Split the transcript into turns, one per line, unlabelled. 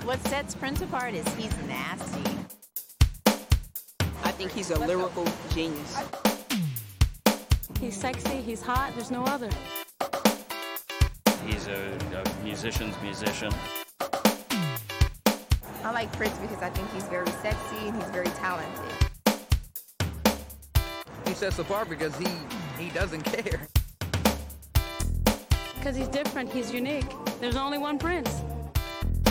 What sets Prince apart is he's nasty.
I think he's a lyrical genius.
He's sexy, he's hot, there's no other.
He's a musician's musician.
I like Prince because I think he's very sexy and he's very talented.
He sets apart because he doesn't care.
Because he's different, he's unique. There's only one Prince.